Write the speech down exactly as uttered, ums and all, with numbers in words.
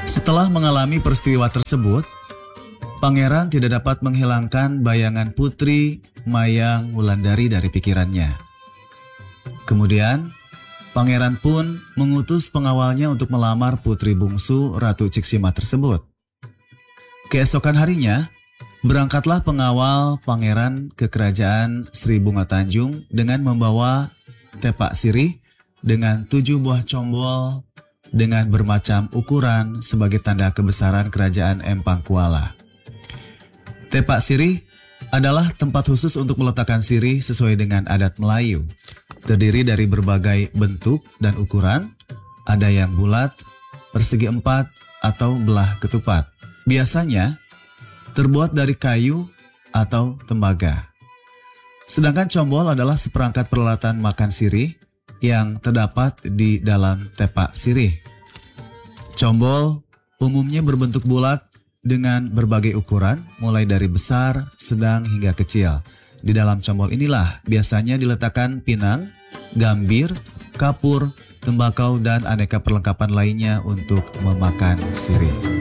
Setelah mengalami peristiwa tersebut, Pangeran tidak dapat menghilangkan bayangan Putri Mayang Wulandari dari pikirannya. Kemudian, Pangeran pun mengutus pengawalnya untuk melamar putri bungsu Ratu Ciksima tersebut. Keesokan harinya, berangkatlah pengawal Pangeran ke kerajaan Sri Bunga Tanjung dengan membawa tepak sirih dengan tujuh buah combol dengan bermacam ukuran sebagai tanda kebesaran kerajaan Empang Kuala. Tepak sirih adalah tempat khusus untuk meletakkan sirih sesuai dengan adat Melayu. Terdiri dari berbagai bentuk dan ukuran, ada yang bulat, persegi empat, atau belah ketupat. Biasanya terbuat dari kayu atau tembaga. Sedangkan combol adalah seperangkat peralatan makan sirih yang terdapat di dalam tepak sirih. Combol umumnya berbentuk bulat dengan berbagai ukuran, mulai dari besar, sedang, hingga kecil. Di dalam combol inilah biasanya diletakkan pinang, gambir, kapur, tembakau, dan aneka perlengkapan lainnya untuk memakan sirih.